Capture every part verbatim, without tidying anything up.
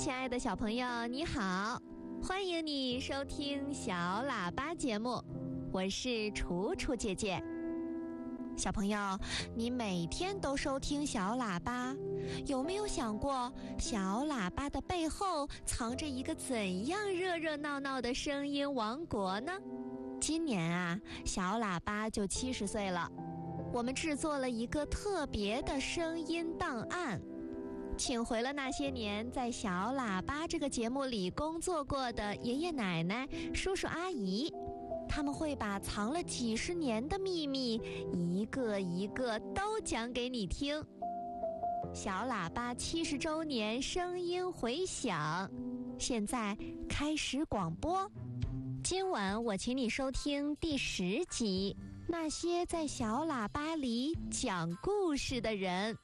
亲爱的小朋友，你好，欢迎你收听小喇叭节目，我是楚楚姐姐。小朋友，你每天都收听小喇叭，有没有想过小喇叭的背后藏着一个怎样热热闹闹的声音王国呢？今年啊，小喇叭就七十岁了，我们制作了一个特别的声音档案，请回了那些年在小喇叭这个节目里工作过的爷爷奶奶、叔叔阿姨，他们会把藏了几十年的秘密一个一个都讲给你听。小喇叭七十周年声音回响，现在开始广播。今晚我请你收听第十集，那些在小喇叭里讲故事的人。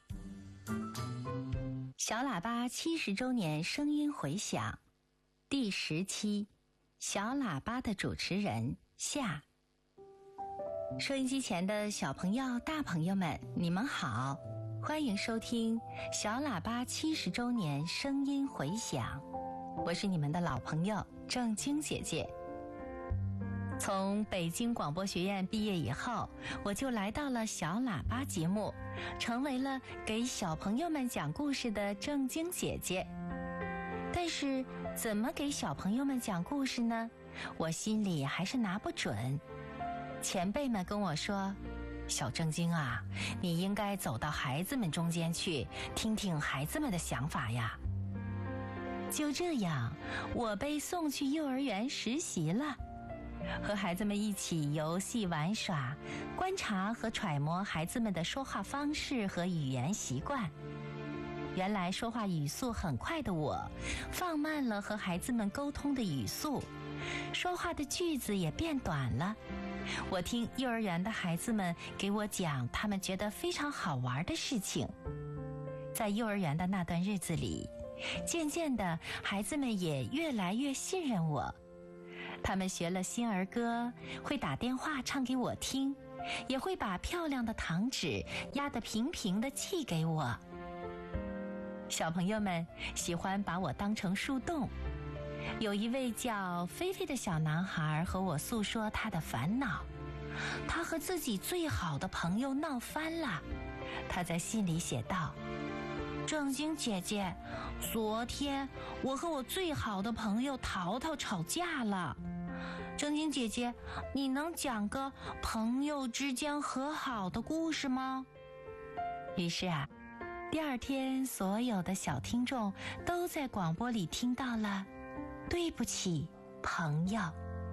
小喇叭七十周年声音回响，第十期，小喇叭的主持人夏。收音机前的小朋友、大朋友们，你们好，欢迎收听小喇叭七十周年声音回响，我是你们的老朋友郑晶姐姐。从北京广播学院毕业以后，我就来到了小喇叭节目，成为了给小朋友们讲故事的郑晶姐姐。但是怎么给小朋友们讲故事呢？我心里还是拿不准。前辈们跟我说，小郑晶啊，你应该走到孩子们中间去，听听孩子们的想法呀。就这样，我被送去幼儿园实习了，和孩子们一起游戏玩耍，观察和揣摩孩子们的说话方式和语言习惯。原来说话语速很快的我，放慢了和孩子们沟通的语速，说话的句子也变短了。我听幼儿园的孩子们给我讲他们觉得非常好玩的事情。在幼儿园的那段日子里，渐渐的孩子们也越来越信任我，他们学了新儿歌，会打电话唱给我听，也会把漂亮的糖纸压得平平的寄给我。小朋友们喜欢把我当成树洞。有一位叫菲菲的小男孩和我诉说他的烦恼，他和自己最好的朋友闹翻了。他在信里写道：郑晶姐姐，昨天我和我最好的朋友淘淘吵架了。郑晶姐姐，你能讲个朋友之间和好的故事吗？于是啊，第二天所有的小听众都在广播里听到了对不起，朋友。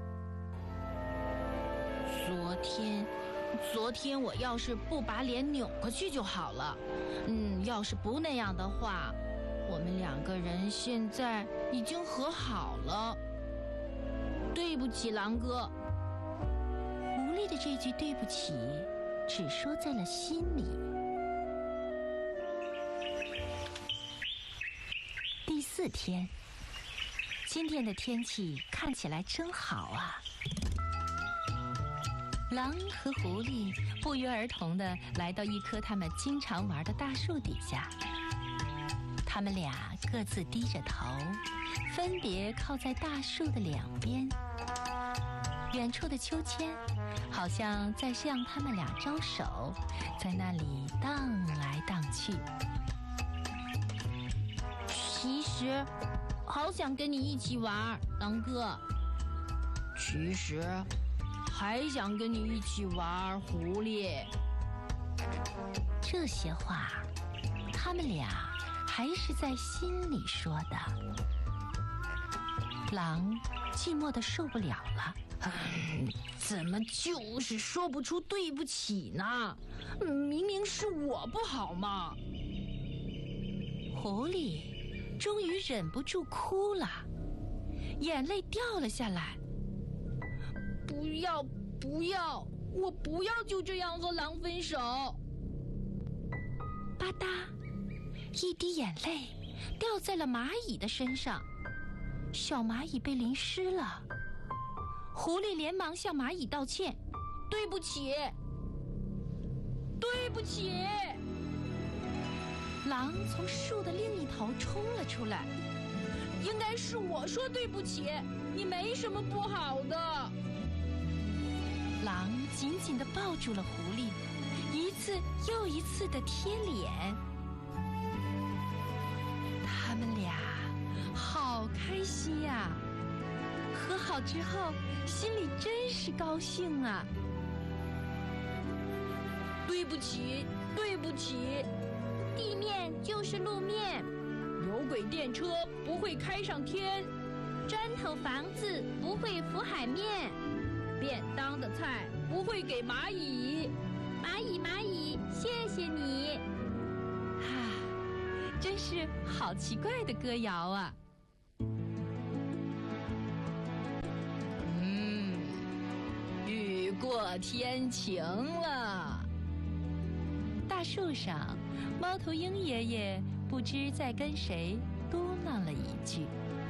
昨天昨天我要是不把脸扭过去就好了。嗯，要是不那样的话，我们两个人现在已经和好了。对不起，狼哥。 狐狸的这句对不起只说在了心里。第四天，今天的天气看起来真好啊。狼和狐狸不约而同地来到一棵他们经常玩的大树底下，他们俩各自低着头，分别靠在大树的两边。远处的秋千好像在向他们俩招手，在那里荡来荡去。 其实好想跟你一起玩，狼哥。其实还想跟你一起玩，狐狸。 这些话他们俩还是在心里说的。狼寂寞的受不了了， 嗯，怎么就是说不出对不起呢？明明是我不好嘛。 狐狸终于忍不住哭了，眼泪掉了下来。 不要不要，我不要就这样和狼分手。 吧嗒，一滴眼泪掉在了蚂蚁的身上，小蚂蚁被淋湿了。狐狸连忙向蚂蚁道歉： 对不起，对不起。 狼从树的另一头冲了出来， 应该是我说对不起，你没什么不好的。 狼紧紧地抱住了狐狸，一次又一次地贴脸。他们俩好开心呀！和好之后，心里真是高兴啊！ 对不起，对不起， 地面就是路面， 有轨电车不会开上天， 砖头房子不会浮海面， 便当的菜不会给蚂蚁。 蚂蚁蚂蚁，谢谢你。 啊，真是好奇怪的歌谣啊！嗯，雨过天晴了。大树上，猫头鹰爷爷不知在跟谁嘟囔了一句。